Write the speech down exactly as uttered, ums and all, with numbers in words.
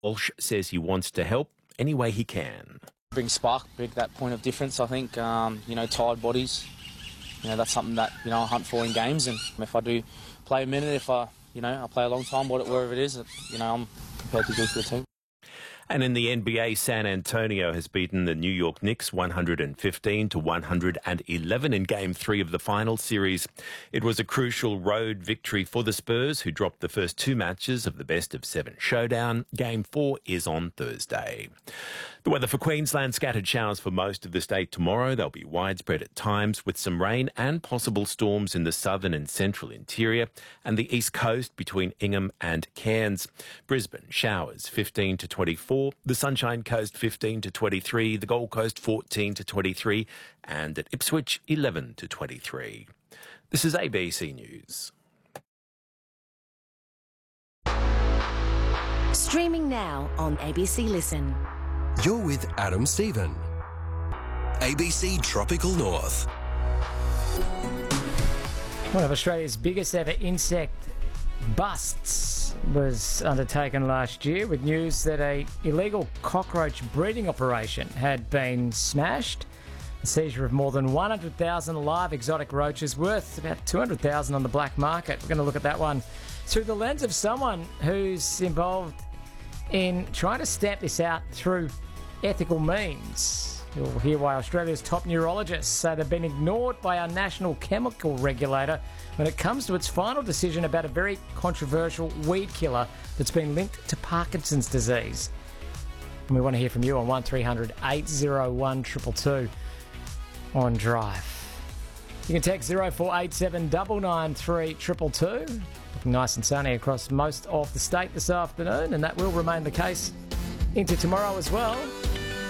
Walsh says he wants to help any way he can. Bring spark, bring that point of difference, I think. Um, you know, tired bodies, you know, that's something that, you know, I hunt for in games. And if I do play a minute, if I, you know, I play a long time, wherever it is, you know, I'm prepared to do for the team. And in the N B A, San Antonio has beaten the New York Knicks one hundred fifteen to one hundred eleven in Game three of the final series. It was a crucial road victory for the Spurs, who dropped the first two matches of the best-of-seven showdown. Game four is on Thursday. The weather for Queensland: scattered showers for most of the state tomorrow. They'll be widespread at times, with some rain and possible storms in the southern and central interior and the east coast between Ingham and Cairns. Brisbane: showers fifteen to twenty-four. The Sunshine Coast fifteen to twenty-three. The Gold Coast fourteen to twenty-three. And at Ipswich eleven to twenty-three. This is A B C News. Streaming now on A B C Listen. You're with Adam Stephen. A B C Tropical North. One of Australia's biggest ever insect busts was undertaken last year, with news that a illegal cockroach breeding operation had been smashed. The seizure of more than one hundred thousand live exotic roaches, worth about two hundred thousand on the black market. We're going to look at that one through the lens of someone who's involved in trying to stamp this out through ethical means. You'll hear why Australia's top neurologists say they've been ignored by our national chemical regulator when it comes to its final decision about a very controversial weed killer that's been linked to Parkinson's disease. And we want to hear from you on one three hundred eight oh one two two two on Drive. You can text zero four eight seven nine nine three two two two. Looking nice and sunny across most of the state this afternoon, and that will remain the case into tomorrow as well.